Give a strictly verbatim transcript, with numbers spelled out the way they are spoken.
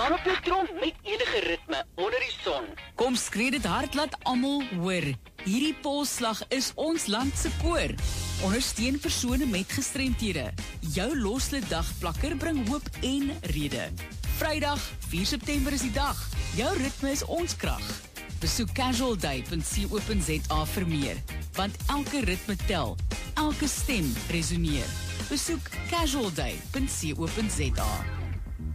slaan op jou trom met enige ritme onder die son. Kom skree dit hard, laat almal hoor. Hierdie polsslag is ons land se koor. Ondersteun persone met gestremthede. Jou loslid dagplakker bring hoop en rede. Vrydag, vier September is die dag. Jou ritme is ons krag. Besoek casual day punt co punt za vir meer, want elke ritme tel, elke stem resoneer. Besoek casual day punt co punt za.